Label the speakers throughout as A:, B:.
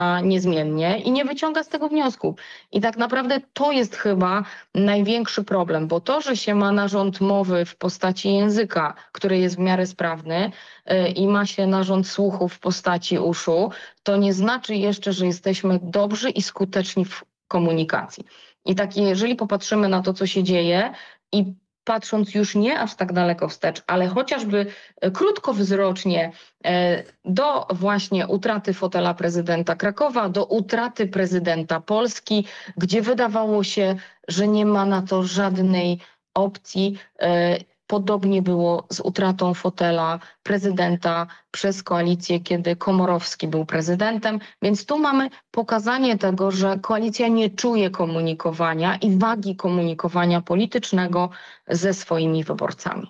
A: niezmiennie i nie wyciąga z tego wniosków. I tak naprawdę to jest chyba największy problem, bo to, że się ma narząd mowy w postaci języka, który jest w miarę sprawny i ma się narząd słuchu w postaci uszu, to nie znaczy jeszcze, że jesteśmy dobrzy i skuteczni w komunikacji. I tak, jeżeli popatrzymy na to, co się dzieje i patrząc już nie aż tak daleko wstecz, ale chociażby krótkowzrocznie do właśnie utraty fotela prezydenta Krakowa, do utraty prezydenta Polski, gdzie wydawało się, że nie ma na to żadnej opcji. Podobnie było z utratą fotela prezydenta przez koalicję, kiedy Komorowski był prezydentem. Więc tu mamy pokazanie tego, że koalicja nie czuje komunikowania i wagi komunikowania politycznego ze swoimi wyborcami.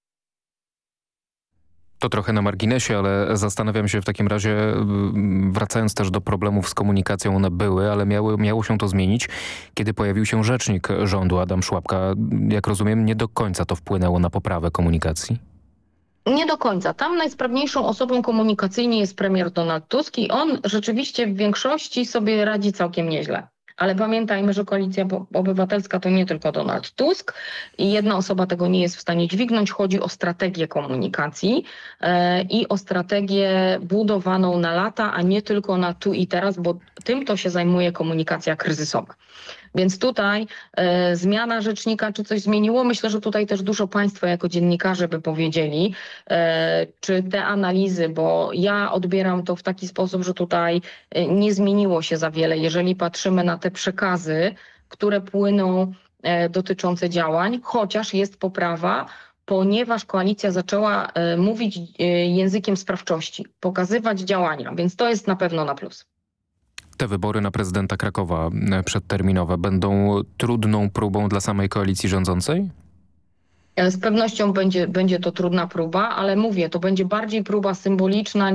B: To trochę na marginesie, ale zastanawiam się w takim razie, wracając też do problemów z komunikacją, one były, ale miało się to zmienić, kiedy pojawił się rzecznik rządu Adam Szłapka. Jak rozumiem, nie do końca to wpłynęło na poprawę komunikacji?
A: Nie do końca. Tam najsprawniejszą osobą komunikacyjnie jest premier Donald Tusk i on rzeczywiście w większości sobie radzi całkiem nieźle. Ale pamiętajmy, że Koalicja Obywatelska to nie tylko Donald Tusk i jedna osoba tego nie jest w stanie dźwignąć. Chodzi o strategię komunikacji i o strategię budowaną na lata, a nie tylko na tu i teraz, bo tym to się zajmuje komunikacja kryzysowa. Więc tutaj zmiana rzecznika, czy coś zmieniło? Myślę, że tutaj też dużo państwo jako dziennikarze by powiedzieli, czy te analizy, bo ja odbieram to w taki sposób, że tutaj nie zmieniło się za wiele, jeżeli patrzymy na te przekazy, które płyną dotyczące działań, chociaż jest poprawa, ponieważ koalicja zaczęła mówić językiem sprawczości, pokazywać działania, więc to jest na pewno na plus.
B: Te wybory na prezydenta Krakowa przedterminowe będą trudną próbą dla samej koalicji rządzącej?
A: Z pewnością będzie to trudna próba, ale mówię, to będzie bardziej próba symboliczna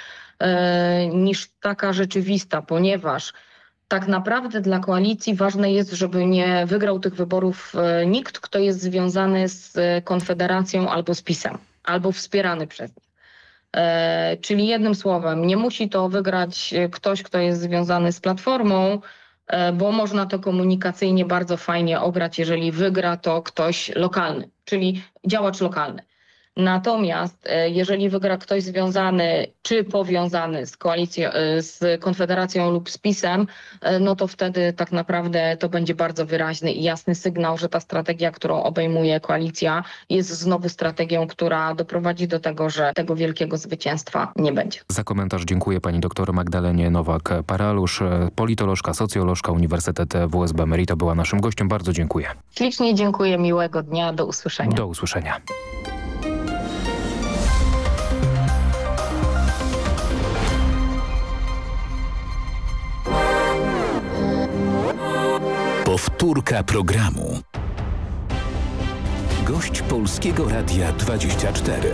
A: niż taka rzeczywista, ponieważ tak naprawdę dla koalicji ważne jest, żeby nie wygrał tych wyborów nikt, kto jest związany z Konfederacją albo z PiS-em, albo wspierany przez nich. Czyli jednym słowem, nie musi to wygrać ktoś, kto jest związany z Platformą, bo można to komunikacyjnie bardzo fajnie ograć, jeżeli wygra to ktoś lokalny, czyli działacz lokalny. Natomiast jeżeli wygra ktoś związany czy powiązany z koalicją, z Konfederacją lub z PiS-em, no to wtedy tak naprawdę to będzie bardzo wyraźny i jasny sygnał, że ta strategia, którą obejmuje koalicja, jest znowu strategią, która doprowadzi do tego, że tego wielkiego zwycięstwa nie będzie.
B: Za komentarz dziękuję pani doktor Magdalenie Nowak-Paralusz, politolożka, socjolożka Uniwersytet WSB Merito była naszym gościem. Bardzo dziękuję.
A: Ślicznie dziękuję, miłego dnia, do usłyszenia.
B: Do usłyszenia.
C: Powtórka programu. Gość Polskiego Radia 24.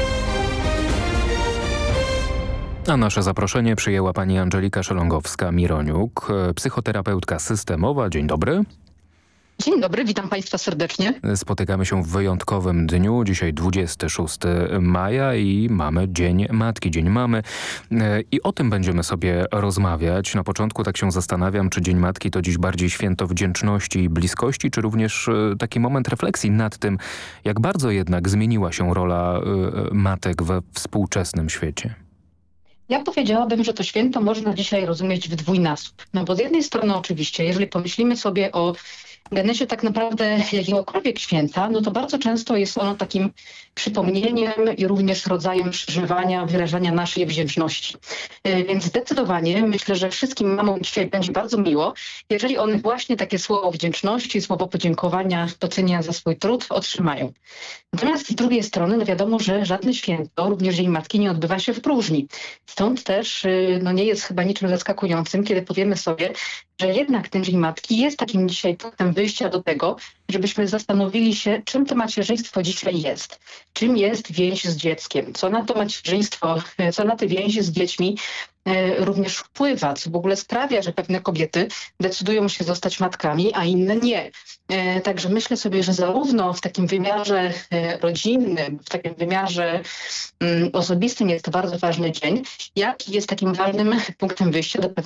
B: A nasze zaproszenie przyjęła pani Andżelika Szelongowska-Mironiuk, psychoterapeutka systemowa. Dzień dobry.
D: Dzień dobry, witam państwa serdecznie.
B: Spotykamy się w wyjątkowym dniu, dzisiaj 26 maja i mamy Dzień Matki, Dzień Mamy. I o tym będziemy sobie rozmawiać. Na początku tak się zastanawiam, czy Dzień Matki to dziś bardziej święto wdzięczności i bliskości, czy również taki moment refleksji nad tym, jak bardzo jednak zmieniła się rola matek we współczesnym świecie.
D: Ja powiedziałabym, że to święto można dzisiaj rozumieć w dwójnasób. No bo z jednej strony oczywiście, jeżeli pomyślimy sobie o genezie tak naprawdę jakiegokolwiek święta, no to bardzo często jest ono takim przypomnieniem i również rodzajem przeżywania, wyrażania naszej wdzięczności. Więc zdecydowanie myślę, że wszystkim mamom dzisiaj będzie bardzo miło, jeżeli one właśnie takie słowo wdzięczności, słowo podziękowania, docenienia za swój trud otrzymają. Natomiast z drugiej strony no wiadomo, że żadne święto, również Dzień Matki, nie odbywa się w próżni. Stąd też no nie jest chyba niczym zaskakującym, kiedy powiemy sobie, że jednak ten Dzień Matki jest takim dzisiaj punktem wyjścia do tego, żebyśmy zastanowili się, czym to macierzyństwo dzisiaj jest. Czym jest więź z dzieckiem? Co na to macierzyństwo, co na te więzi z dziećmi również wpływa, co w ogóle sprawia, że pewne kobiety decydują się zostać matkami, a inne nie. Także myślę sobie, że zarówno w takim wymiarze rodzinnym, w takim wymiarze osobistym jest to bardzo ważny dzień, jak i jest takim ważnym punktem wyjścia do pewnych